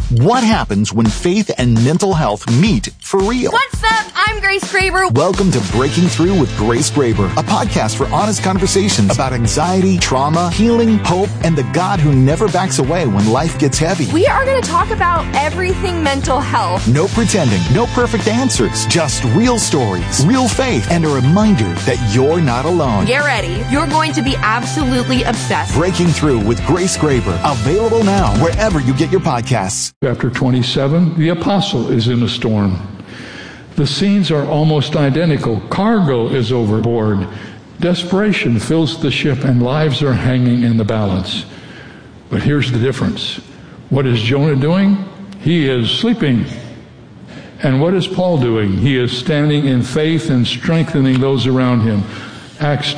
What happens when faith and mental health meet for real? What's up? I'm Grace Graber. Welcome to Breaking Through with Grace Graber, a podcast for honest conversations about anxiety, trauma, healing, hope, and the God who never backs away when life gets heavy. We are going to talk about everything mental health. No pretending, no perfect answers, just real stories, real faith, and a reminder that you're not alone. Get ready. You're going to be absolutely obsessed. Breaking Through with Grace Graber, available now wherever you get your podcasts. Chapter 27, the apostle is in a storm. The scenes are almost identical. Cargo is overboard. Desperation fills the ship and lives are hanging in the balance. But here's the difference. What is Jonah doing? He is sleeping. And what is Paul doing? He is standing in faith and strengthening those around him. Acts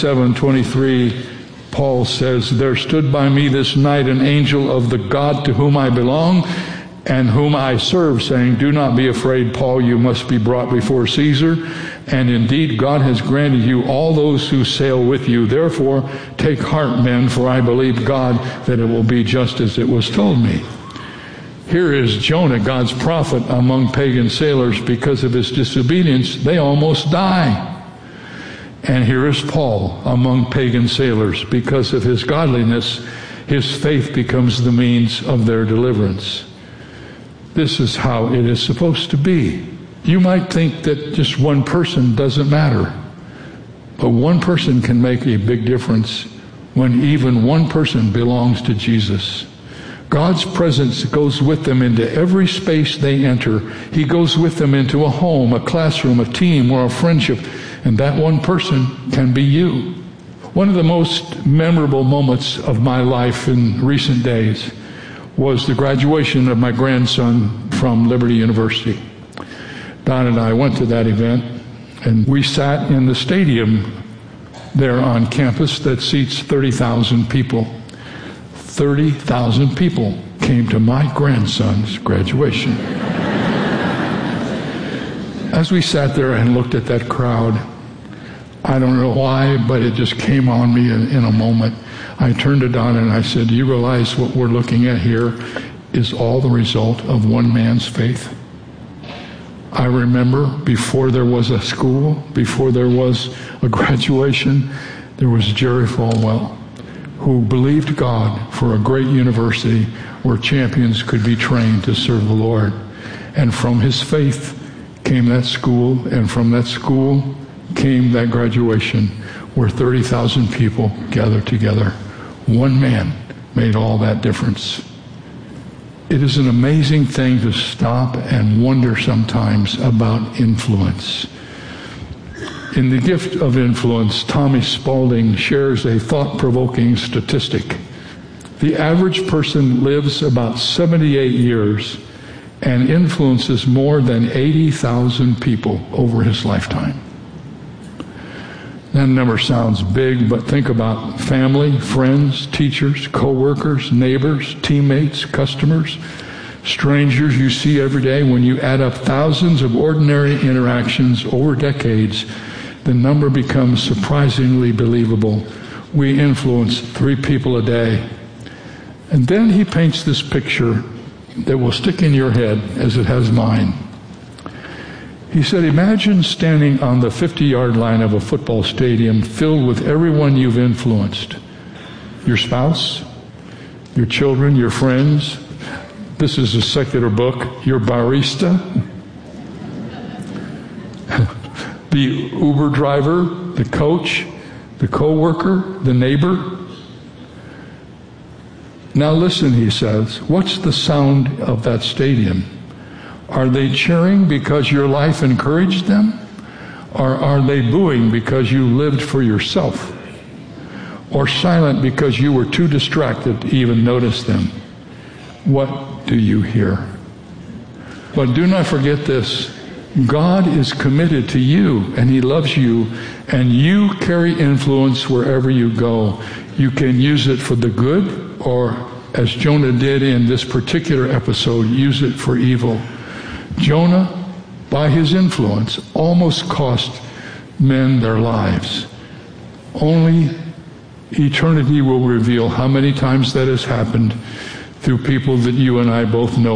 27:23, Paul says, "There stood by me this night an angel of the God to whom I belong and whom I serve, saying, 'Do not be afraid, Paul, you must be brought before Caesar. And indeed, God has granted you all those who sail with you. Therefore, take heart, men, for I believe God that it will be just as it was told me.'" Here is Jonah, God's prophet, among pagan sailors. Because of his disobedience, they almost die. And here is Paul among pagan sailors. Because of his godliness, his faith becomes the means of their deliverance. This is how it is supposed to be. You might think that just one person doesn't matter, but one person can make a big difference when even one person belongs to Jesus. God's presence goes with them into every space they enter. He goes with them into a home, a classroom, a team, or a friendship. And that one person can be you. One of the most memorable moments of my life in recent days was the graduation of my grandson from Liberty University. Don and I went to that event, and we sat in the stadium there on campus that seats 30,000 people. 30,000 people came to my grandson's graduation. As we sat there and looked at that crowd, I don't know why, but it just came on me in a moment. I turned to Don and I said, "Do you realize what we're looking at here is all the result of one man's faith?" I remember before there was a school, before there was a graduation, there was Jerry Falwell, who believed God for a great university where champions could be trained to serve the Lord. And from his faith came that school, and from that school came that graduation where 30,000 people gathered together. One man made all that difference. It is an amazing thing to stop and wonder sometimes about influence. In The Gift of Influence, Tommy Spaulding shares a thought-provoking statistic. The average person lives about 78 years and influences more than 80,000 people over his lifetime. That number sounds big, but think about family, friends, teachers, co-workers, neighbors, teammates, customers, strangers you see every day. When you add up thousands of ordinary interactions over decades, the number becomes surprisingly believable. We influence 3 people a day. And then he paints this picture that will stick in your head as it has mine. He said, imagine standing on the 50-yard line of a football stadium filled with everyone you've influenced. Your spouse, your children, your friends. This is a secular book. Your barista, the Uber driver, the coach, the co-worker, the neighbor. Now listen, he says, what's the sound of that stadium? Are they cheering because your life encouraged them? Or are they booing because you lived for yourself? Or silent because you were too distracted to even notice them? What do you hear? But do not forget this. God is committed to you, and he loves you, and you carry influence wherever you go. You can use it for the good, or as Jonah did in this particular episode, use it for evil. Jonah, by his influence, almost cost men their lives. Only eternity will reveal how many times that has happened through people that you and I both know.